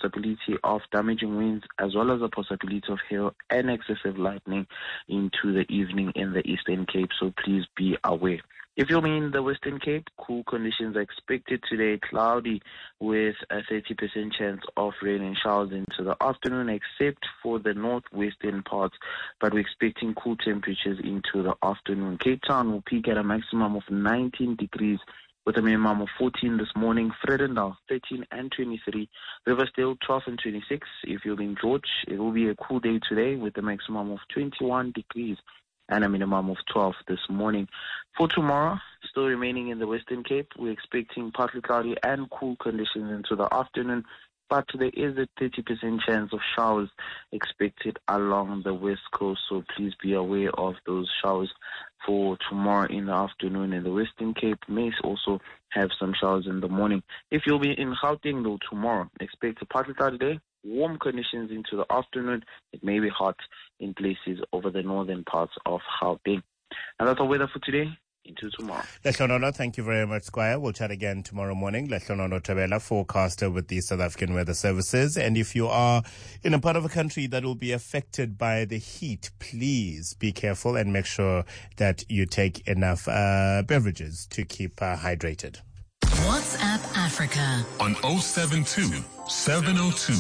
possibility of damaging winds as well as a possibility of hail and excessive lightning into the evening in the Eastern Cape, so please be aware. If you're in the Western Cape, cool conditions are expected today, cloudy with a 30% chance of rain and showers into the afternoon, except for the northwestern parts, but we're expecting cool temperatures into the afternoon. Cape Town will peak at a maximum of 19 degrees with a minimum of 14 this morning. Vredendal 13 and 23, Riversdale 12 and 26. If you're in George, it will be a cool day today with a maximum of 21 degrees and a minimum of 12 this morning. For tomorrow, still remaining in the Western Cape, we're expecting partly cloudy and cool conditions into the afternoon, but there is a 30% chance of showers expected along the west coast, so please be aware of those showers for tomorrow in the afternoon. In the Western Cape, may also have some showers in the morning. If you'll be in Gauteng, though, tomorrow, expect a partly cloudy day, warm conditions into the afternoon. It may be hot in places over the northern parts of Gauteng. And that's our weather for today. Into tomorrow. Lehlonono, thank you very much, Squire. We'll chat again tomorrow morning. Lehlonono Tabela, forecaster with the South African Weather Services. And if you are in a part of a country that will be affected by the heat, please be careful and make sure that you take enough beverages to keep hydrated. WhatsApp Africa on 072 702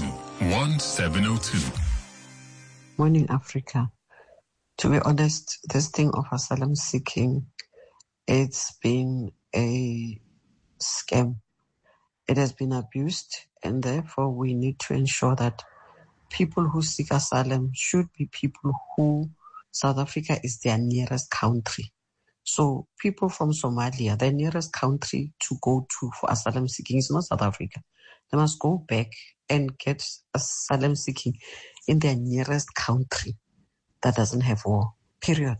1702. Morning, Africa. To be honest, this thing of asylum seeking, it's been a scam. It has been abused, and therefore we need to ensure that people who seek asylum should be people who South Africa is their nearest country. So people from Somalia, their nearest country to go to for asylum seeking is not South Africa. They must go back and get asylum seeking in their nearest country that doesn't have war, period.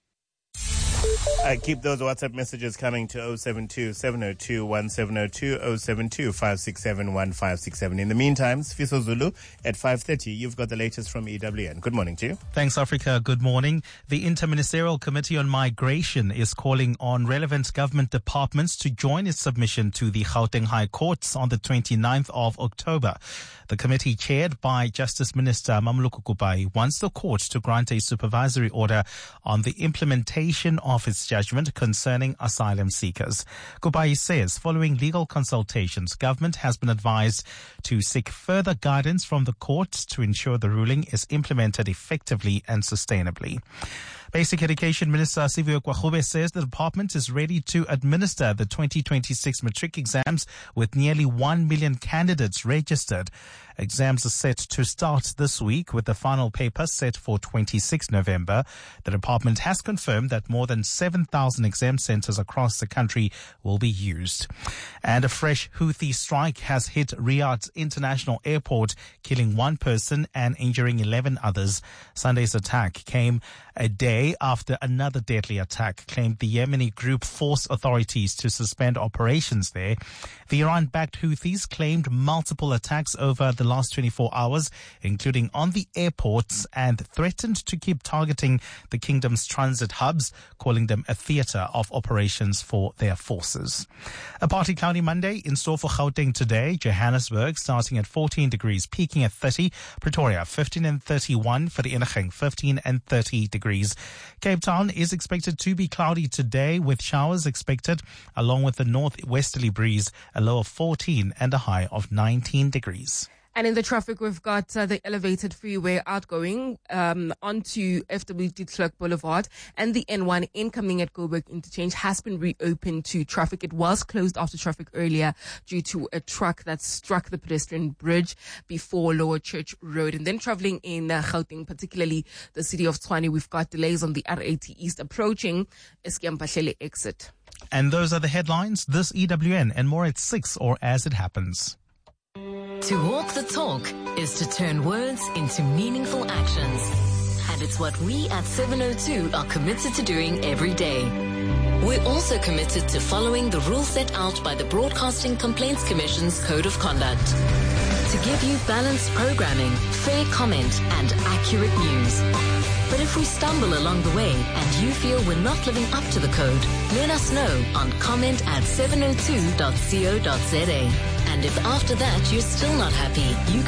Keep those WhatsApp messages coming to 072 702 1702, 072 567 1567. In the meantime, Sfiso Zulu at 5:30. You've got the latest from EWN. Good morning to you. Thanks, Africa. Good morning. The Interministerial Committee on Migration is calling on relevant government departments to join its submission to the Gauteng High Court on the 29th of October. The committee, chaired by Justice Minister Mamluku Kubai, wants the court to grant a supervisory order on the implementation of its judgment concerning asylum seekers. Kubai says following legal consultations, government has been advised to seek further guidance from the court to ensure the ruling is implemented effectively and sustainably. Basic Education Minister Siviwe Kwagube says the department is ready to administer the 2026 matric exams with nearly 1 million candidates registered. Exams are set to start this week with the final paper set for 26 November. The department has confirmed that more than 7,000 exam centers across the country will be used. And a fresh Houthi strike has hit Riyadh's international airport, killing one person and injuring 11 others. Sunday's attack came a day after another deadly attack claimed the Yemeni group forced authorities to suspend operations there. The Iran-backed Houthis claimed multiple attacks over the last 24 hours, including on the airports, and threatened to keep targeting the kingdom's transit hubs, calling them a theater of operations for their forces. A partly cloudy Monday in store for Gauteng today. Johannesburg starting at 14 degrees, peaking at 30. Pretoria 15 and 31. Vereeniging 15 and 30 degrees. Cape Town is expected to be cloudy today with showers expected along with the northwesterly breeze, a low of 14 and a high of 19 degrees. And in the traffic, we've got the elevated freeway outgoing onto FW de Klerk Boulevard, and the N1 incoming at Goldberg Interchange has been reopened to traffic. It was closed after traffic earlier due to a truck that struck the pedestrian bridge before Lower Church Road. And then traveling in Gauteng, particularly the city of Tshwane, we've got delays on the R80 East approaching Eskempahlele exit. And those are the headlines. This EWN and more at 6 or as it happens. To walk the talk is to turn words into meaningful actions. And it's what we at 702 are committed to doing every day. We're also committed to following the rules set out by the Broadcasting Complaints Commission's Code of Conduct. To give you balanced programming, fair comment, and accurate news. But if we stumble along the way and you feel we're not living up to the code, let us know on comment@702.co.za. And if after that you're still not happy, you